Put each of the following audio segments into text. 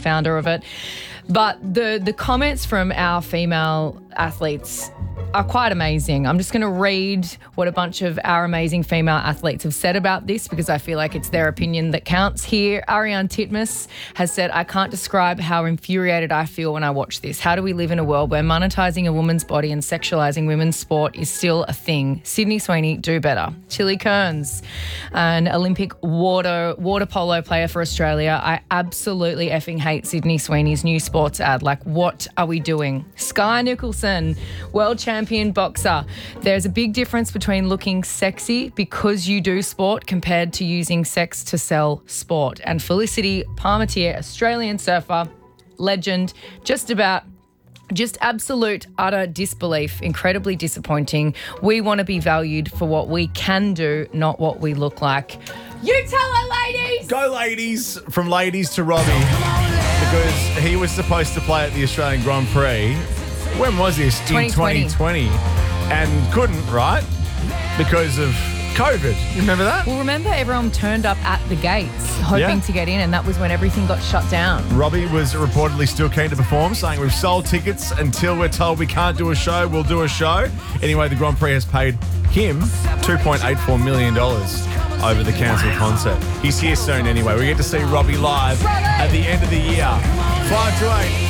founder of it. But the comments from our female athletes are quite amazing. I'm just going to read what a bunch of our amazing female athletes have said about this because I feel like it's their opinion that counts here. Ariane Titmus has said, I can't describe how infuriated I feel when I watch this. How do we live in a world where monetizing a woman's body and sexualizing women's sport is still a thing? Sydney Sweeney, do better. Chili Kearns, an Olympic water polo player for Australia. I absolutely effing hate Sydney Sweeney's new sports ad. Like, what are we doing? Sky Nicholson, world champion boxer. There's a big difference between looking sexy because you do sport compared to using sex to sell sport. And Felicity Palmatier, Australian surfer, legend, just absolute utter disbelief, incredibly disappointing. We want to be valued for what we can do, not what we look like. You tell her, ladies! Go, ladies. From ladies to Robbie. Because he was supposed to play at the Australian Grand Prix. When was this? 2020. In 2020. And couldn't, right? Because of COVID. You remember that? Well, remember everyone turned up at the gates hoping to get in, and that was when everything got shut down. Robbie was reportedly still keen to perform, saying we've sold tickets until we're told we can't do a show, we'll do a show. Anyway, the Grand Prix has paid him $2.84 million over the cancelled concert. He's here soon anyway. We get to see Robbie live at the end of the year. 5 to 8.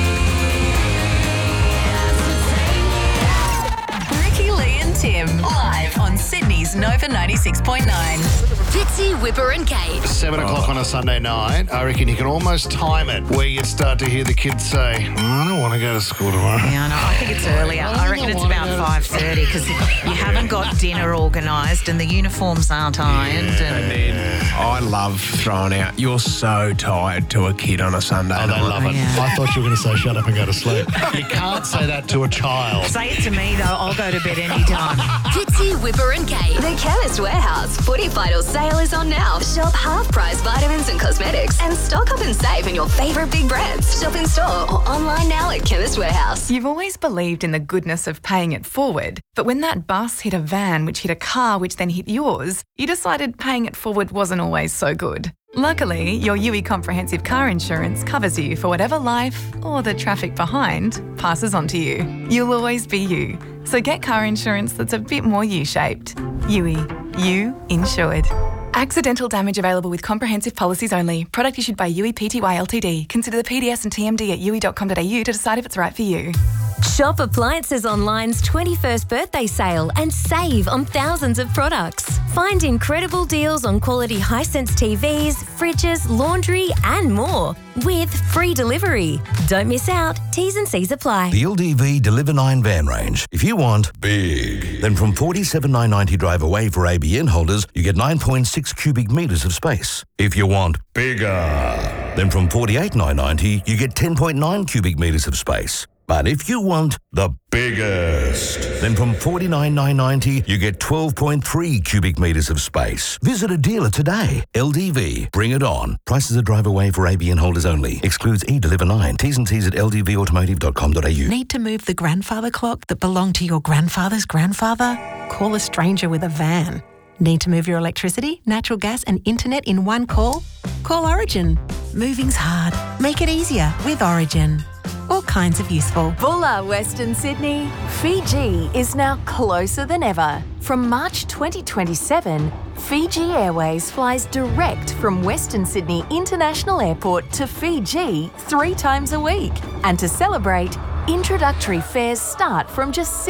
Tim, live on Sydney's Nova 96.9. Fitzy, Whipper and Kate. 7 o'clock on a Sunday night. I reckon you can almost time it where you start to hear the kids say, I don't want to go to school tomorrow. Yeah, I know. I think it's earlier. I reckon it's about 5:30 because you haven't got dinner organised and the uniforms aren't ironed. And then I love throwing out, you're so tired to a kid on a Sunday night. They love it. Yeah. I thought you were going to say shut up and go to sleep. You can't say that to a child. Say it to me, though. I'll go to bed any time. Fitzy, Whipper and Kate. The Chemist Warehouse Footy Vital sale is on now. Shop half-price vitamins and cosmetics and stock up and save in your favourite big brands. Shop in store or online now at Chemist Warehouse. You've always believed in the goodness of paying it forward, but when that bus hit a van which hit a car which then hit yours, you decided paying it forward wasn't always so good. Luckily, your UE Comprehensive Car Insurance covers you for whatever life or the traffic behind passes on to you. You'll always be you. So get car insurance that's a bit more U-shaped. UE. You insured. Accidental damage available with comprehensive policies only. Product issued by UE Pty Ltd. Consider the PDS and TMD at UE.com.au to decide if it's right for you. Shop Appliances Online's 21st birthday sale and save on thousands of products. Find incredible deals on quality Hisense TVs, fridges, laundry and more with free delivery. Don't miss out. T's and C's apply. The LDV Deliver 9 van range. If you want big, then from $47,990 drive away for ABN holders, you get 9.6 cubic metres of space. If you want bigger, then from $48,990 you get 10.9 cubic metres of space. But if you want the biggest, then from $49,990 you get 12.3 cubic metres of space. Visit a dealer today. LDV, bring it on. Prices are drive away for ABN holders only. Excludes eDeliver 9. T's and C's at ldvautomotive.com.au. Need to move the grandfather clock that belonged to your grandfather's grandfather? Call a stranger with a van. Need to move your electricity, natural gas and internet in one call? Call Origin. Moving's hard. Make it easier with Origin. All kinds of useful. Bulla, Western Sydney. Fiji is now closer than ever. From March 2027, Fiji Airways flies direct from Western Sydney International Airport to Fiji 3 times a week. And to celebrate, introductory fares start from just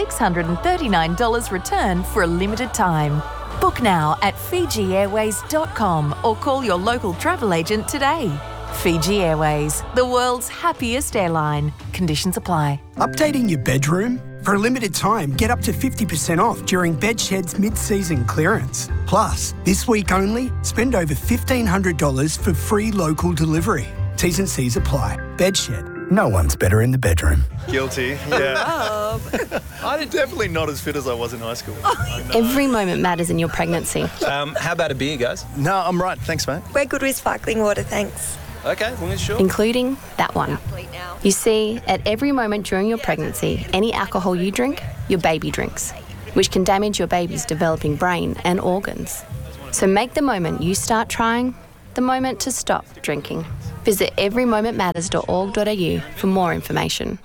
$639 return for a limited time. Book now at FijiAirways.com or call your local travel agent today. Fiji Airways, the world's happiest airline. Conditions apply. Updating your bedroom? For a limited time, get up to 50% off during Bedshed's mid-season clearance. Plus, this week only, spend over $1,500 for free local delivery. T's and C's apply. Bedshed. No one's better in the bedroom. Guilty, yeah. I'm definitely not as fit as I was in high school. Every moment matters in your pregnancy. How about a beer, guys? No, I'm right. Thanks, mate. We're good with sparkling water, thanks. Okay, as long as sure. Including that one. You see, at every moment during your pregnancy, any alcohol you drink, your baby drinks, which can damage your baby's developing brain and organs. So make the moment you start trying the moment to stop drinking. Visit everymomentmatters.org.au for more information.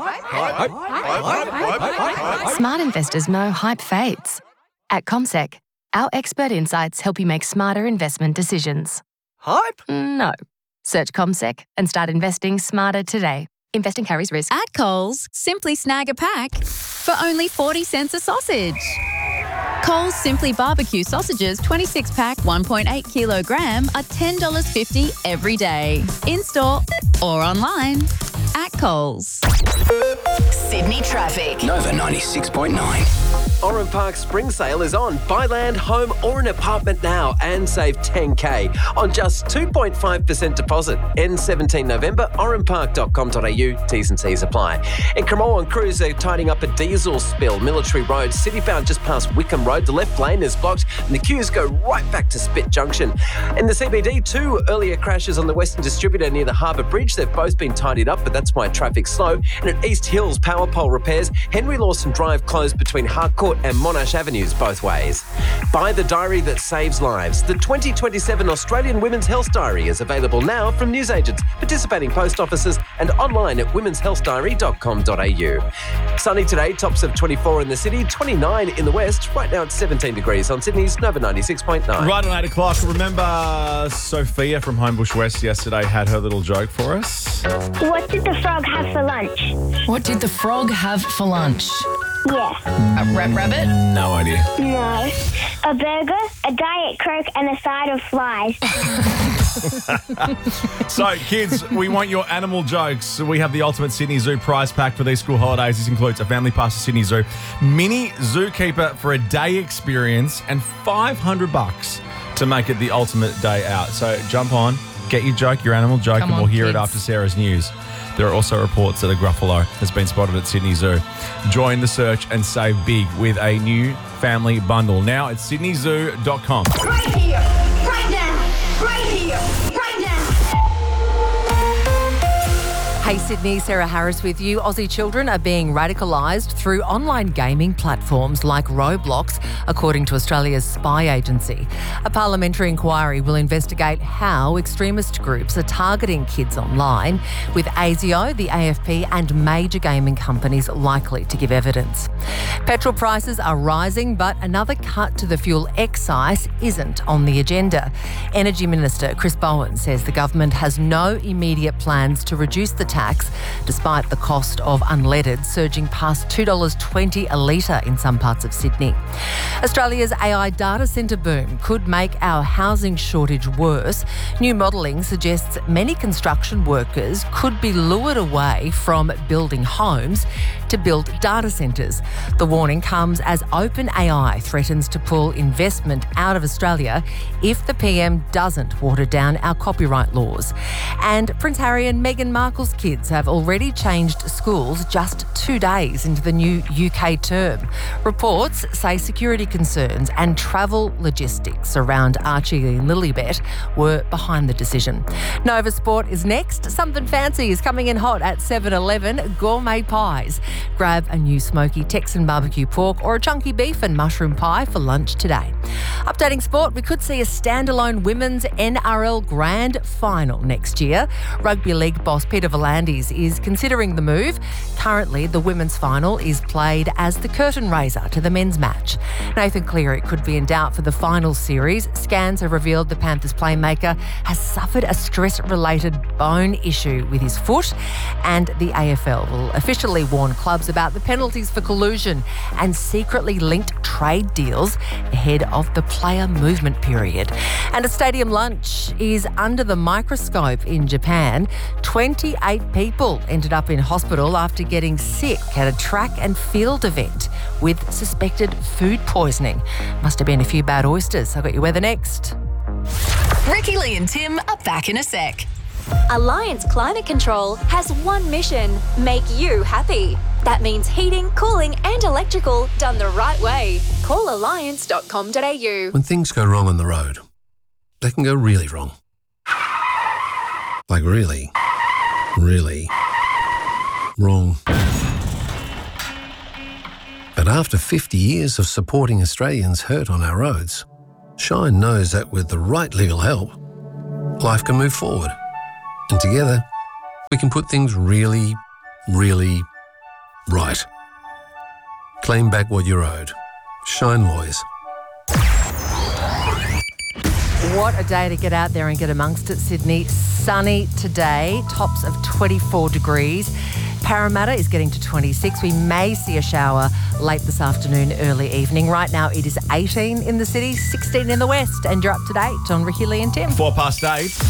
Smart investors know hype fades. At CommSec, our expert insights help you make smarter investment decisions. Hype? No. Search CommSec and start investing smarter today. Investing carries risk. At Coles, simply snag a pack for only 40 cents a sausage. Coles Simply Barbecue sausages 26-pack 1.8 kilogram are $10.50 every day. In-store or online. At Coles. Sydney traffic. Nova 96.9. Oran Park Spring Sale is on. Buy land, home or an apartment now and save $10K on just 2.5% deposit. End 17 November, oranpark.com.au. T's and C's apply. In Cremorne, crews are tidying up a diesel spill. Military Road, citybound just past Wickham Road. The left lane is blocked and the queues go right back to Spit Junction. In the CBD, 2 earlier crashes on the Western Distributor near the Harbour Bridge. They've both been tidied up, but that's why traffic's slow. And at East Hills, power pole repairs. Henry Lawson Drive closed between Harcourt and Monash Avenues both ways. Buy the diary that saves lives. The 2027 Australian Women's Health Diary is available now from newsagents, participating post offices and online at womenshealthdiary.com.au. Sunny today, tops of 24 in the city, 29 in the west. Right now it's 17 degrees on Sydney's Nova 96.9. Right on 8 o'clock. Remember Sophia from Homebush West yesterday had her little joke for us? What did the frog have for lunch? What did the frog have for lunch? Yeah. A rabbit? No idea. No. A burger, a Diet Coke, and a side of flies. So, kids, we want your animal jokes. We have the Ultimate Sydney Zoo prize pack for these school holidays. This includes a family pass to Sydney Zoo, mini zookeeper for a day experience, and $500 to make it the ultimate day out. So, jump on, get your joke, your animal joke, and we'll hear it after Sarah's news. There are also reports that a Gruffalo has been spotted at Sydney Zoo. Join the search and save big with a new family bundle. Now at sydneyzoo.com. Right here, right now, right here, right now. Hey Sydney, Sarah Harris with you. Aussie children are being radicalised through online gaming platforms like Roblox, according to Australia's spy agency. A parliamentary inquiry will investigate how extremist groups are targeting kids online, with ASIO, the AFP and major gaming companies likely to give evidence. Petrol prices are rising, but another cut to the fuel excise isn't on the agenda. Energy Minister Chris Bowen says the government has no immediate plans to reduce the tax, despite the cost of unleaded surging past $2.20 a litre in some parts of Sydney. Australia's AI data centre boom could make our housing shortage worse. New modelling suggests many construction workers could be lured away from building homes to build data centres. The warning comes as OpenAI threatens to pull investment out of Australia if the PM doesn't water down our copyright laws. And Prince Harry and Meghan Markle's kids have already changed schools just 2 days into the new UK term. Reports say security concerns and travel logistics around Archie and Lilibet were behind the decision. Nova Sport is next. Something fancy is coming in hot at 7-Eleven, gourmet pies. Grab a new smoky Texan barbecue pork or a chunky beef and mushroom pie for lunch today. Updating sport, we could see a standalone women's NRL Grand Final next year. Rugby League boss Peter V'landys is considering the move. Currently, the women's final is played as the curtain raiser to the men's match. Nathan Cleary could be in doubt for the final series. Scans have revealed the Panthers playmaker has suffered a stress-related bone issue with his foot, and the AFL will officially warn clubs about the penalties for collusion and secretly linked trade deals ahead of the player movement period. And a stadium lunch is under the microscope in Japan. 28 people ended up in hospital after getting sick at a track and field event with suspected food poisoning. Must have been a few bad oysters. I've got your weather next. Ricky Lee and Tim are back in a sec. Alliance Climate Control has one mission: make you happy. That means heating, cooling and electrical done the right way. Call alliance.com.au. When things go wrong on the road, they can go really wrong. Like really, really wrong. But after 50 years of supporting Australians hurt on our roads, Shine knows that with the right legal help, life can move forward. And together, we can put things really, really right. Claim back what you're owed. Shine Lawyers. What a day to get out there and get amongst it, Sydney. Sunny today, tops of 24 degrees. Parramatta is getting to 26. We may see a shower late this afternoon, early evening. Right now it is 18 in the city, 16 in the west. And you're up to date on Ricky, Lee and Tim. 8:04.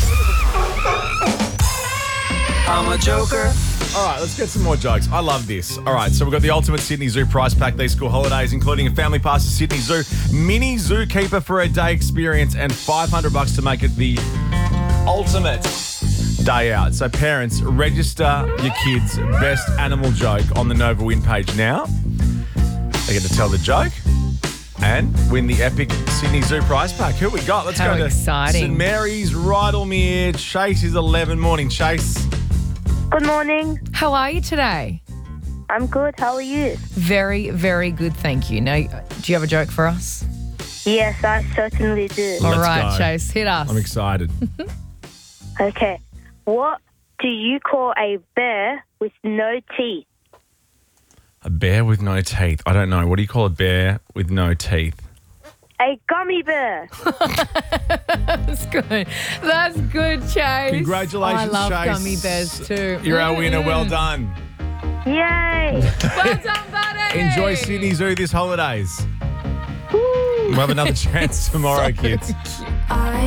I'm a joker. All right, let's get some more jokes. I love this. All right, so we've got the Ultimate Sydney Zoo prize pack these school holidays, including a family pass to Sydney Zoo, mini zookeeper for a day experience, and $500 to make it the ultimate day out. So parents, register your kids' best animal joke on the Nova Win page now. They get to tell the joke and win the epic Sydney Zoo prize pack. Who we got? Let's How go exciting. to St Mary's, Rydalmere. Chase is 11. Morning, Chase. Good morning. How are you today? I'm good. How are you? Very, very good, thank you. Now, do you have a joke for us? Yes, I certainly do. All Let's right, go. Chase, hit us. I'm excited. Okay. What do you call a bear with no teeth? A bear with no teeth. I don't know. What do you call a bear with no teeth? A gummy bear. That's good. That's good, Chase. Congratulations, I love Chase. gummy bears too. You're our winner. Well done. Yay. Well done, buddy. Enjoy Sydney Zoo this holidays. We'll have another chance tomorrow, kids. I